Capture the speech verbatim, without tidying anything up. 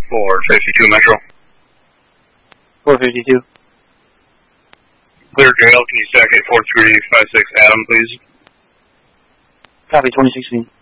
four fifty-two Metro. four fifty-two. Clear jail, can you stack eight four three five six Adam, please? Copy, twenty sixteen.